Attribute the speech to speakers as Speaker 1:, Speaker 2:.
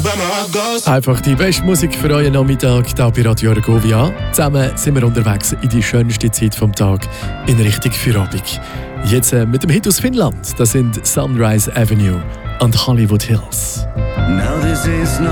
Speaker 1: Einfach die beste Musik für euren Nachmittag hier bei Radio Argovia. Zusammen sind wir unterwegs in die schönste Zeit vom Tag in Richtung Feierabend. Jetzt mit dem Hit aus Finnland. Das sind Sunrise Avenue und Hollywood Hills.